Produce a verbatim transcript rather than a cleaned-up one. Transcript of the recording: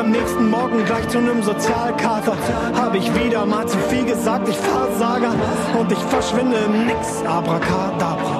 am nächsten Morgen gleich zu nem Sozialkater. Hab ich wieder mal zu viel gesagt, ich Versager. Und ich verschwinde im Nix, Abracadabra.